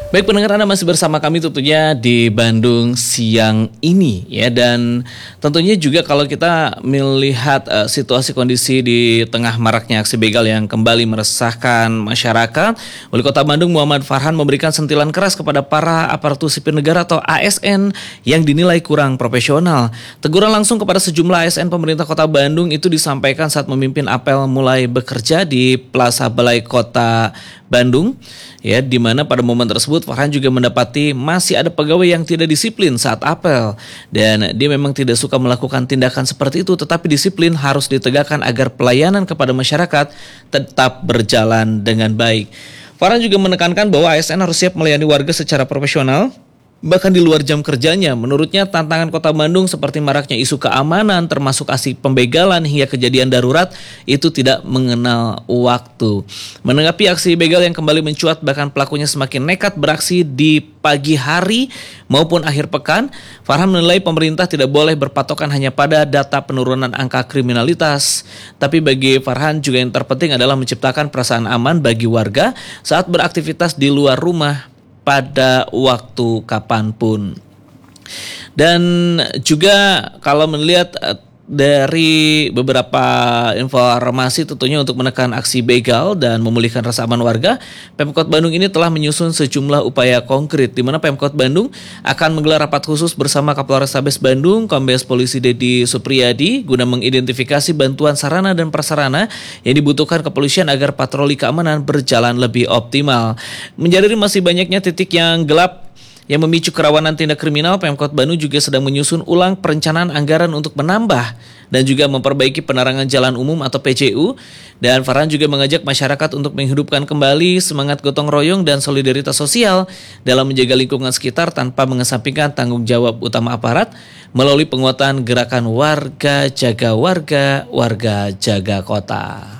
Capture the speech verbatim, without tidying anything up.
Baik pendengar, Anda masih bersama kami tentunya di Bandung siang ini ya, dan tentunya juga kalau kita melihat uh, situasi kondisi di tengah maraknya aksi begal yang kembali meresahkan masyarakat, Wali Kota Bandung Muhammad Farhan memberikan sentilan keras kepada para aparatur sipil negara atau A S N yang dinilai kurang profesional. Teguran langsung kepada sejumlah A S N pemerintah Kota Bandung itu disampaikan saat memimpin apel mulai bekerja di Plaza Balai Kota Bandung, ya, di mana pada momen tersebut Farhan juga mendapati masih ada pegawai yang tidak disiplin saat apel, dan dia memang tidak suka melakukan tindakan seperti itu, tetapi disiplin harus ditegakkan agar pelayanan kepada masyarakat tetap berjalan dengan baik. Farhan juga menekankan bahwa A S N harus siap melayani warga secara profesional, bahkan di luar jam kerjanya. Menurutnya tantangan Kota Bandung seperti maraknya isu keamanan termasuk aksi pembegalan hingga kejadian darurat itu tidak mengenal waktu. Menanggapi aksi begal yang kembali mencuat, bahkan pelakunya semakin nekat beraksi di pagi hari maupun akhir pekan, Farhan menilai pemerintah tidak boleh berpatokan hanya pada data penurunan angka kriminalitas. Tapi bagi Farhan juga yang terpenting adalah menciptakan perasaan aman bagi warga saat beraktivitas di luar rumah pada waktu kapanpun. Dan juga kalau melihat dari beberapa informasi tentunya untuk menekan aksi begal dan memulihkan rasa aman warga, Pemkot Bandung ini telah menyusun sejumlah upaya konkret, di mana Pemkot Bandung akan menggelar rapat khusus bersama Kapolrestabes Bandung, Kombes Polisi Dedi Supriyadi, guna mengidentifikasi bantuan sarana dan prasarana yang dibutuhkan kepolisian agar patroli keamanan berjalan lebih optimal. Menjadi masih banyaknya titik yang gelap yang memicu kerawanan tindak kriminal, Pemkot Bandung juga sedang menyusun ulang perencanaan anggaran untuk menambah dan juga memperbaiki penerangan jalan umum atau P J U. Dan Farhan juga mengajak masyarakat untuk menghidupkan kembali semangat gotong royong dan solidaritas sosial dalam menjaga lingkungan sekitar tanpa mengesampingkan tanggung jawab utama aparat melalui penguatan gerakan warga jaga warga, warga jaga kota.